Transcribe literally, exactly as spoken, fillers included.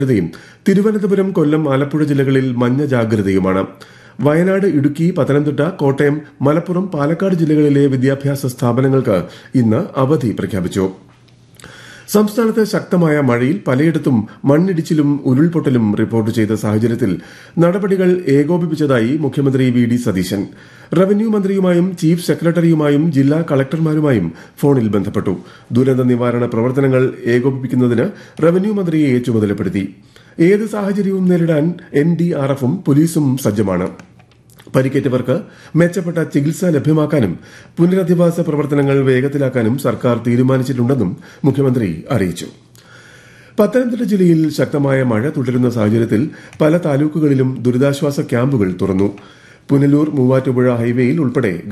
ജാഗ്രതയും തിരുവനന്തപുരം, കൊല്ലം, ആലപ്പുഴ ജില്ലകളിൽ മഞ്ഞ ജാഗ്രതയുമാണ്. വയനാട്, ഇടുക്കി, പത്തനംതിട്ട, കോട്ടയം, മലപ്പുറം, പാലക്കാട് ജില്ലകളിലെ വിദ്യാഭ്യാസ സ്ഥാപനങ്ങൾക്ക് ഇന്ന് അവധി പ്രഖ്യാപിച്ചു. സംസ്ഥാനത്ത് ശക്തമായ മഴയിൽ പലയിടത്തും മണ്ണിടിച്ചിലും ഉരുൾപൊട്ടലും റിപ്പോർട്ട് ചെയ്ത സാഹചര്യത്തിൽ നടപടികൾ ഏകോപിപ്പിച്ചതായി മുഖ്യമന്ത്രി V D Satheesan. Revenue മന്ത്രിയുമായും chief സെക്രട്ടറിയുമായും ജില്ലാ കളക്ടർമാരുമായും ഫോണിൽ ബന്ധപ്പെട്ടു. ദുരന്ത നിവാരണ പ്രവർത്തനങ്ങൾ ഏകോപിപ്പിക്കുന്നതിന് റവന്യൂ മന്ത്രിയെ ചുമതലപ്പെടുത്തി. ഏത് സാഹചര്യവും നേരിടാൻ എൻ ഡി ആർ എഫും പോലീസും സജ്ജമാണ്. പരിക്കേറ്റവർക്ക് മെച്ചപ്പെട്ട ചികിത്സ ലഭ്യമാക്കാനും പുനരധിവാസ പ്രവർത്തനങ്ങൾ വേഗത്തിലാക്കാനും സർക്കാർ തീരുമാനിച്ചിട്ടുണ്ടെന്നും മുഖ്യമന്ത്രി അറിയിച്ചു. പത്തനംതിട്ട ജില്ലയിൽ ശക്തമായ മഴ തുടരുന്ന സാഹചര്യത്തിൽ പല താലൂക്കുകളിലും ദുരിതാശ്വാസ ക്യാമ്പുകൾ തുറന്നു. പുനലൂർ മൂവാറ്റുപുഴ ഹൈവേയിൽ ഉൾപ്പെടെ